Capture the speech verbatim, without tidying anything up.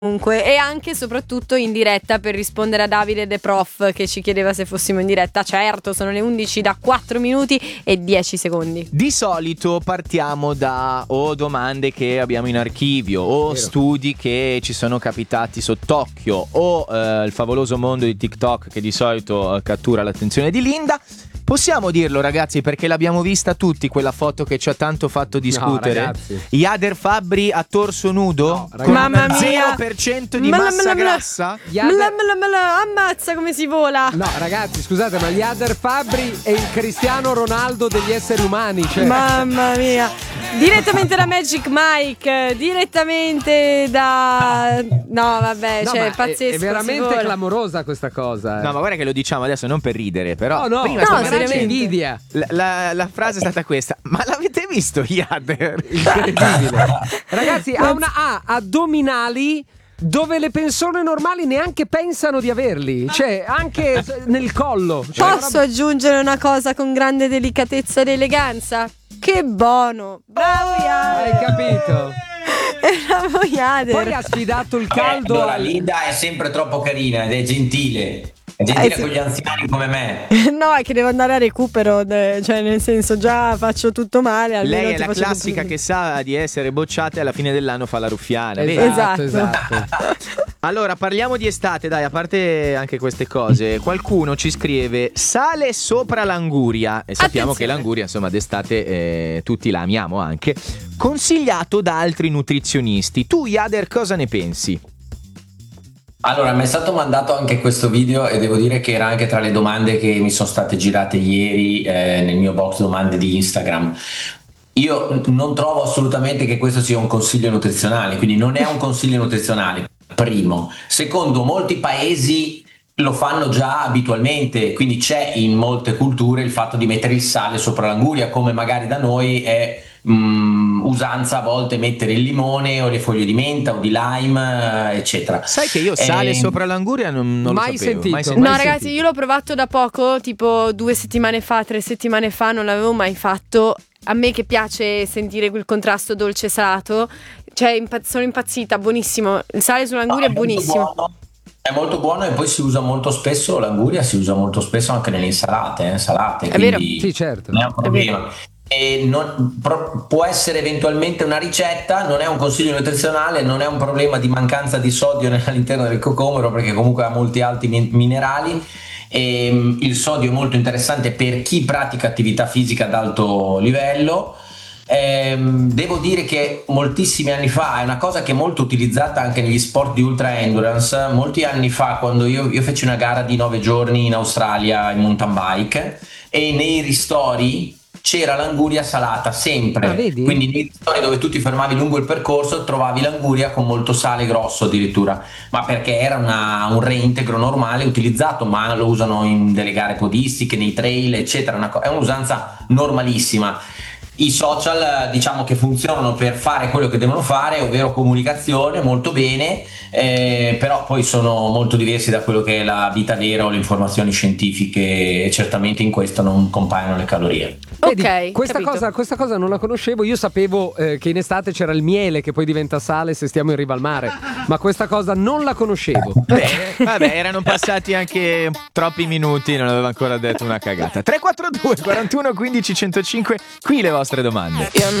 Comunque, e anche e soprattutto in diretta per rispondere a Davide De Prof che ci chiedeva se fossimo in diretta. Certo, sono le undici da quattro minuti e dieci secondi. Di solito partiamo da o domande che abbiamo in archivio o Vero. studi che ci sono capitati sott'occhio o eh, il favoloso mondo di TikTok che di solito eh, cattura l'attenzione di Linda. Possiamo dirlo, ragazzi, perché l'abbiamo vista tutti quella foto che ci ha tanto fatto discutere. No, ragazzi. Yader Fabri a torso nudo, No, ragazzi. con Mamma mia. zero per cento di Mala, massa mala, mala. grassa. Yader- Mla, mla, mla, ammazza come si vola. No, ragazzi, scusate, ma Yader Fabri è il Cristiano Ronaldo degli esseri umani. Cioè. Mamma mia. Direttamente da Magic Mike, direttamente da... No, vabbè, No, cioè, ma è pazzesco. È, è si veramente vola. clamorosa questa cosa. eh. No, ma guarda che lo diciamo adesso non per ridere, però No, no, prima no, stavo veramente dicendo- invidia. La, la, la frase è stata questa: ma l'avete visto Yader? Incredibile. Ragazzi, ha una ha addominali dove le persone normali neanche pensano di averli. Cioè, anche nel collo. Cioè, Posso aggiungere una cosa con grande delicatezza ed eleganza? Che buono. Bravo Hai Yader. capito? Bravo Yader. Poi ha sfidato il Vabbè, caldo. allora, al- Linda è sempre troppo carina ed è gentile. È gentile Eh, sì. con gli anziani come me. No, è che devo andare a recupero, de- cioè nel senso già faccio tutto male. almeno Lei è ti la faccio classica tutto- che sa di essere bocciata e alla fine dell'anno fa la ruffiana. vedi? Esatto, Esatto. esatto. Allora, parliamo di estate, dai, a parte anche queste cose. Qualcuno ci scrive: sale sopra l'anguria. E sappiamo Attenzione. che l'anguria, insomma, d'estate eh, tutti la amiamo anche. Consigliato da altri nutrizionisti. Tu, Yader, cosa ne pensi? Allora, mi è stato mandato anche questo video e devo dire che era anche tra le domande che mi sono state girate ieri eh, nel mio box domande di Instagram. Io non trovo assolutamente che questo sia un consiglio nutrizionale, quindi non è un consiglio nutrizionale, primo. Secondo, molti paesi lo fanno già abitualmente, quindi c'è in molte culture il fatto di mettere il sale sopra l'anguria, come magari da noi è mm, usanza a volte mettere il limone o le foglie di menta o di lime, eh, eccetera. Sai che io sale Eh, sopra l'anguria non, non mai lo sapevo. sentito. mai No, sentito. ragazzi, io l'ho provato da poco, tipo due settimane fa, tre settimane fa, non l'avevo mai fatto. A me che piace sentire quel contrasto dolce-salato, cioè impa- sono impazzita, buonissimo. Il sale sull'anguria No, è buonissimo. molto buono. È molto buono e poi si usa molto spesso, l'anguria si usa molto spesso anche nelle insalate, eh, salate, È vero. quindi Sì, certo. non è un problema. E non- pro- può essere eventualmente una ricetta, non è un consiglio nutrizionale, non è un problema di mancanza di sodio all'interno del cocomero perché comunque ha molti alti min- minerali. E, mm, il sodio è molto interessante per chi pratica attività fisica ad alto livello. Ehm, devo dire che moltissimi anni fa è una cosa che è molto utilizzata anche negli sport di ultra endurance. Molti anni fa, quando io, io feci una gara di nove giorni in Australia in mountain bike, e nei ristori c'era l'anguria salata sempre. Ah, vedi? Quindi nei ristori dove tu ti fermavi lungo il percorso trovavi l'anguria con molto sale grosso addirittura, ma perché era una- un reintegro normale utilizzato, ma lo usano in delle gare podistiche, nei trail, eccetera. Una co- è un'usanza normalissima. I social, diciamo che funzionano per fare quello che devono fare, ovvero comunicazione, molto bene, eh, però poi sono molto diversi da quello che è la vita vera o le informazioni scientifiche, e certamente in questo non compaiono le calorie. Vedi, Ok, questa capito. cosa, questa cosa non la conoscevo. Io sapevo eh, che in estate c'era il miele che poi diventa sale se stiamo in riva al mare, ma questa cosa non la conoscevo. Bene, vabbè, erano passati anche troppi minuti, non avevo ancora detto una cagata. tre quattro due quarantuno quindici centocinque, qui le vostre domande.